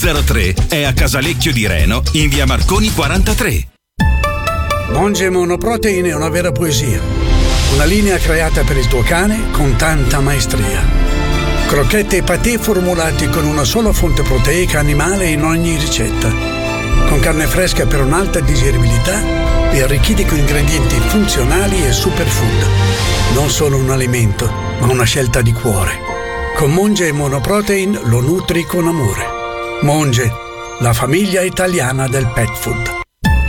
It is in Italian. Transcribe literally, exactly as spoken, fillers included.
zero tre è a Casalecchio di Reno, in via Marconi quarantatré. Monge Monoprotein è una vera poesia. Una linea creata per il tuo cane con tanta maestria. Crocchette e patè formulati con una sola fonte proteica animale in ogni ricetta. Con carne fresca per un'alta digeribilità e arricchiti con ingredienti funzionali e superfood. Non solo un alimento, ma una scelta di cuore. Con Monge Monoprotein lo nutri con amore. Monge, la famiglia italiana del pet food.